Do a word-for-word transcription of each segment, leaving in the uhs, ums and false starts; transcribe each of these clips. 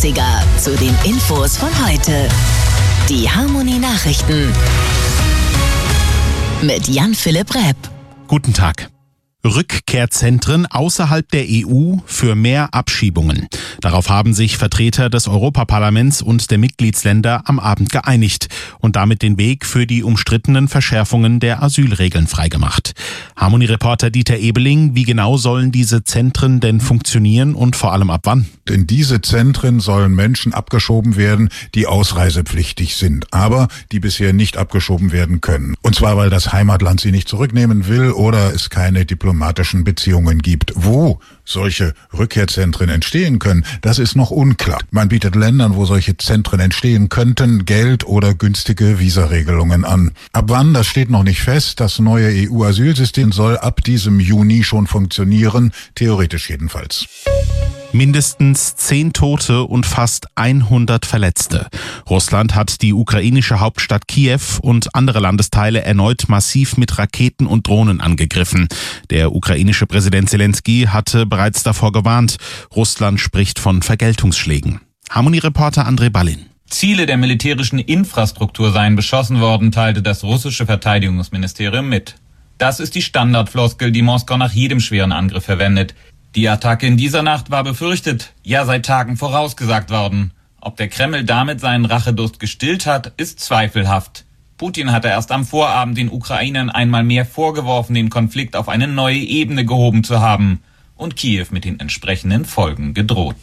Klassiker zu den Infos von heute. Die Harmony Nachrichten mit Jan-Philipp Räpp. Guten Tag. Rückkehrzentren außerhalb der E U für mehr Abschiebungen. Darauf haben sich Vertreter des Europaparlaments und der Mitgliedsländer am Abend geeinigt und damit den Weg für die umstrittenen Verschärfungen der Asylregeln freigemacht. Harmony-Reporter Dieter Ebeling, wie genau sollen diese Zentren denn funktionieren und vor allem ab wann? In diese Zentren sollen Menschen abgeschoben werden, die ausreisepflichtig sind, aber die bisher nicht abgeschoben werden können. Und zwar, weil das Heimatland sie nicht zurücknehmen will oder es keine diplomatischen Beziehungen gibt. Wo solche Rückkehrzentren entstehen können, das ist noch unklar. Man bietet Ländern, wo solche Zentren entstehen könnten, Geld oder günstige Visaregelungen an. Ab wann, das steht noch nicht fest. Das neue E U-Asylsystem soll ab diesem Juni schon funktionieren, theoretisch jedenfalls. Mindestens zehn Tote und fast hundert Verletzte. Russland hat die ukrainische Hauptstadt Kiew und andere Landesteile erneut massiv mit Raketen und Drohnen angegriffen. Der ukrainische Präsident Zelensky hatte bereits davor gewarnt. Russland spricht von Vergeltungsschlägen. Harmony-Reporter André Ballin. Ziele der militärischen Infrastruktur seien beschossen worden, teilte das russische Verteidigungsministerium mit. Das ist die Standardfloskel, die Moskau nach jedem schweren Angriff verwendet. Die Attacke in dieser Nacht war befürchtet, ja seit Tagen vorausgesagt worden. Ob der Kreml damit seinen Rachedurst gestillt hat, ist zweifelhaft. Putin hatte erst am Vorabend den Ukrainern einmal mehr vorgeworfen, den Konflikt auf eine neue Ebene gehoben zu haben und Kiew mit den entsprechenden Folgen gedroht.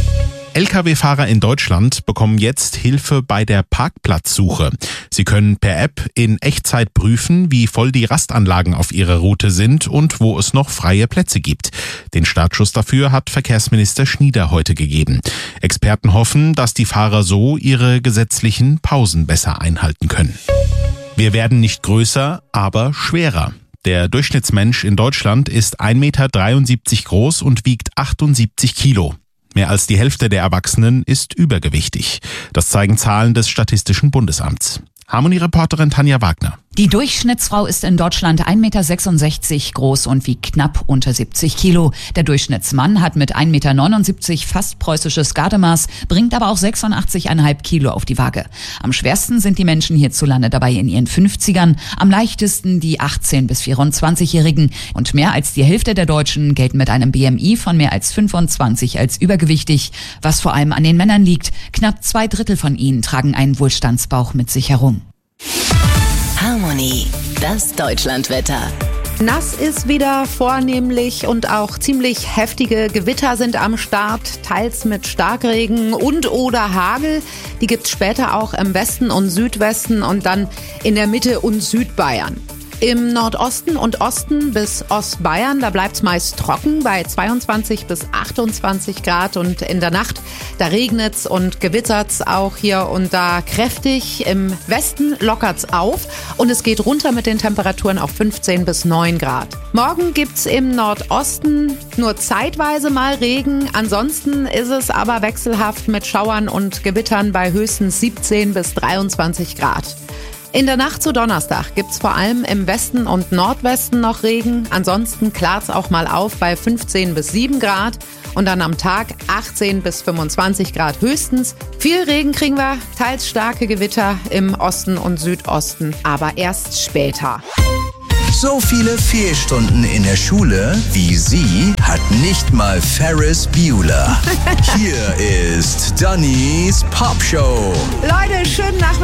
L K W-Fahrer in Deutschland bekommen jetzt Hilfe bei der Parkplatzsuche. Sie können per App in Echtzeit prüfen, wie voll die Rastanlagen auf ihrer Route sind und wo es noch freie Plätze gibt. Den Startschuss dafür hat Verkehrsminister Schnieder heute gegeben. Experten hoffen, dass die Fahrer so ihre gesetzlichen Pausen besser einhalten können. Wir werden nicht größer, aber schwerer. Der Durchschnittsmensch in Deutschland ist ein Meter dreiundsiebzig groß und wiegt achtundsiebzig Kilo. Mehr als die Hälfte der Erwachsenen ist übergewichtig. Das zeigen Zahlen des Statistischen Bundesamts. Harmony-Reporterin Tanja Wagner. Die Durchschnittsfrau ist in Deutschland ein Meter sechsundsechzig groß und wiegt knapp unter siebzig Kilo. Der Durchschnittsmann hat mit ein Meter neunundsiebzig fast preußisches Gardemaß, bringt aber auch sechsundachtzig Komma fünf Kilo auf die Waage. Am schwersten sind die Menschen hierzulande dabei in ihren fünfzigern, am leichtesten die achtzehn- bis vierundzwanzigjährigen. Und mehr als die Hälfte der Deutschen gelten mit einem B M I von mehr als fünfundzwanzig als übergewichtig, was vor allem an den Männern liegt. Knapp zwei Drittel von ihnen tragen einen Wohlstandsbauch mit sich herum. Harmony, das Deutschlandwetter. Nass ist wieder vornehmlich und auch ziemlich heftige Gewitter sind am Start, teils mit Starkregen und oder Hagel. Die gibt's später auch im Westen und Südwesten und dann in der Mitte und Südbayern. Im Nordosten und Osten bis Ostbayern, da bleibt's meist trocken bei zweiundzwanzig bis achtundzwanzig Grad und in der Nacht, da regnet's und gewittert's auch hier und da kräftig. Im Westen lockert's auf und es geht runter mit den Temperaturen auf fünfzehn bis neun Grad. Morgen gibt's im Nordosten nur zeitweise mal Regen, ansonsten ist es aber wechselhaft mit Schauern und Gewittern bei höchstens siebzehn bis dreiundzwanzig Grad. In der Nacht zu Donnerstag gibt's vor allem im Westen und Nordwesten noch Regen. Ansonsten klart's auch mal auf bei fünfzehn bis sieben Grad und dann am Tag achtzehn bis fünfundzwanzig Grad höchstens. Viel Regen kriegen wir, teils starke Gewitter im Osten und Südosten, aber erst später. So viele Fehlstunden in der Schule wie sie hat nicht mal Ferris Bueller. Hier ist Dannys Popshow. Leute, schönen Nachmittag.